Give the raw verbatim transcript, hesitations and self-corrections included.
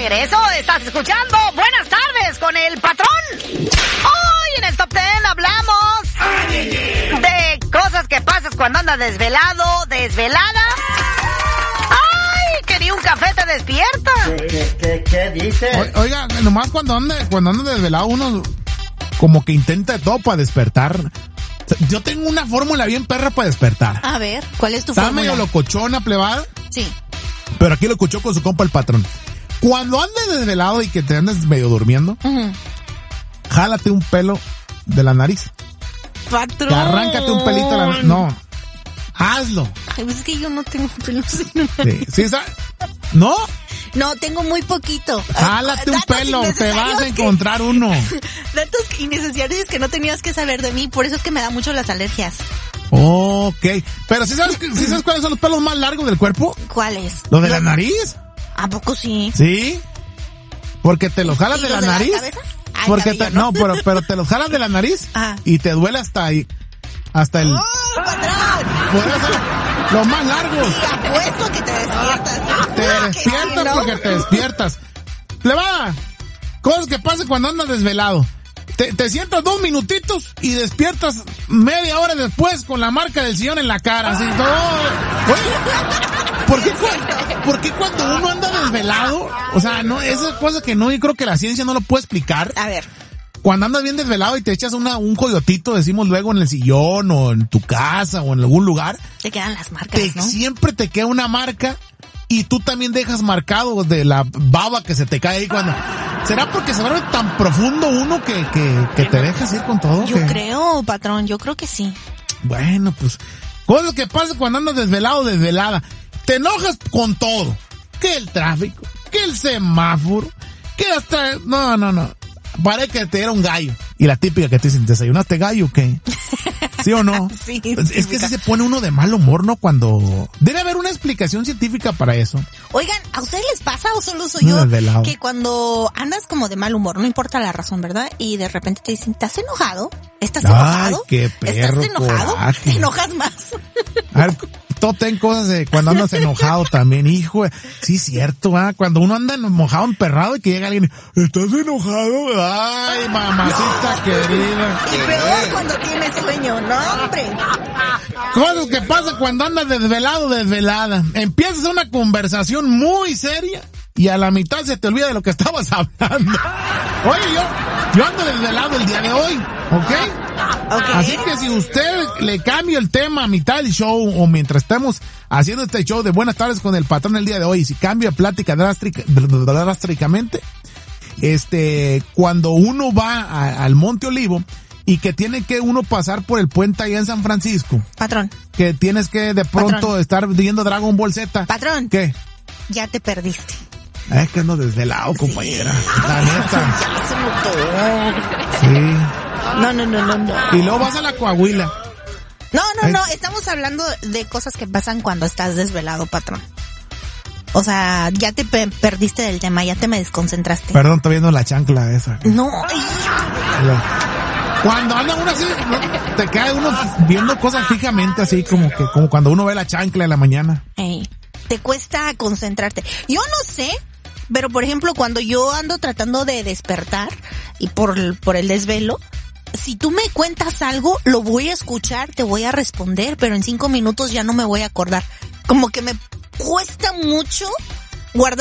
regreso. Estás escuchando Buenas Tardes con el Patrón. Hoy en el Top Ten hablamos de cosas que pasas cuando andas desvelado, desvelada. ¡Ay! Que ni un café te despierta. ¿Qué, qué, qué dices? O, oiga, nomás cuando anda, cuando anda desvelado uno como que intenta de todo para despertar. O sea, yo tengo una fórmula bien perra para despertar. A ver, ¿cuál es tu Está fórmula? medio locochona, plebada. Sí. Pero aquí lo escuchó con su compa el Patrón. Cuando andes desvelado y que te andes medio durmiendo, Uh-huh. jálate un pelo de la nariz. Patrón. Que arráncate un pelito de la nariz. No. Hazlo. Ay, pues es que yo no tengo pelos en la nariz. Sí, ¿sí sabes? ¿No? No, tengo muy poquito. Jálate un Datos pelo, te innecesarios vas a que- encontrar uno. Datos innecesarios que no tenías que saber de mí, por eso es que me da mucho las alergias. Ok. Pero ¿sí sabes, ¿sí sabes cuáles son los pelos más largos del cuerpo? ¿Cuáles? ¿Los de la nariz? ¿A poco sí? Sí. Porque te los jalas ¿Y de los la de la nariz. cabeza? Ay, Porque cabello, te, ¿no? no, pero, pero te los jalas de la nariz Ajá. y te duele hasta ahí. Hasta el... ¡Oh, patrón! Podría ser los más largos. Y apuesto que te despiertas. Te Que despiertas sí, ¿no? porque te despiertas. Plebada, cosas que pasan cuando andas desvelado. Te, te sientas dos minutitos y despiertas media hora después con la marca del sillón en la cara. Así, todo. Oye, ¿por qué, cu- ¿por qué cuando uno anda desvelado? O sea, no, esas cosas que no, yo creo que la ciencia no lo puede explicar. A ver. Cuando andas bien desvelado y te echas una, un coyotito, decimos luego en el sillón o en tu casa o en algún lugar, Te quedan las marcas, te, ¿no? siempre te queda una marca y tú también dejas marcado de la baba que se te cae ahí cuando... ¿Será porque se vuelve tan profundo uno que, que, que te dejas ir con todo? Yo ¿Qué? creo, patrón, yo creo que sí. Bueno, pues, cosas que pasa cuando andas desvelado o desvelada. Te enojas con todo. Que el tráfico, que el semáforo, que hasta... No, no, no. Parece que te era un gallo. Y la típica que te dicen, ¿desayunaste gallo o qué? ¿Sí o no? Sí, Es que típica. sí se pone uno de mal humor, ¿no? Cuando... Debe haber una explicación científica para eso. Oigan, ¿a ustedes les pasa o solo soy No, yo desvelado. que cuando andas como de mal humor, no importa la razón, ¿verdad? Y de repente te dicen, ¿estás enojado? ¿Estás Ay, enojado? qué perro ¿Estás enojado? coraje. Te enojas más. A ver, todo ten cosas de cuando andas enojado también, hijo. Sí, cierto, ¿ah? Cuando uno anda mojado, emperrado y que llega alguien, ¿estás enojado? Ay, mamacita querida. Y peor cuando tienes sueño, ¿no, hombre? Cosas que pasan cuando andas desvelado, desvelada. Empiezas una conversación muy seria y a la mitad se te olvida de lo que estabas hablando. Oye, yo, yo ando desvelado el día de hoy, ¿ok? Ok. Así que si usted le cambia el tema a mitad del show o mientras estemos haciendo este show de Buenas Tardes con el Patrón el día de hoy, si cambia plática drástica, drásticamente, este, cuando uno va a- al Monte Olivo y que tiene que uno pasar por el puente allá en San Francisco, Patrón, que tienes que de pronto Patrón. estar viendo Dragon Ball Z. patrón, ¿Qué? ya te perdiste. Es que ando desvelado, compañera. La neta. Ya se notó. Sí. No, no, no, no, no. Y luego vas a la Coahuila. No, no, Ay. no, estamos hablando de cosas que pasan cuando estás desvelado, patrón. O sea, ya te pe- perdiste del tema, ya te me desconcentraste. Perdón, estoy viendo la chancla esa. No, Cuando anda uno así, ¿no? Te queda uno viendo cosas fijamente así como que, como cuando uno ve la chancla en la mañana. ey, te cuesta concentrarte. Yo no sé, pero por ejemplo, cuando yo ando tratando de despertar y por, el- por el desvelo, si tú me cuentas algo, lo voy a escuchar, te voy a responder, pero en cinco minutos ya no me voy a acordar. Como que me cuesta mucho guardar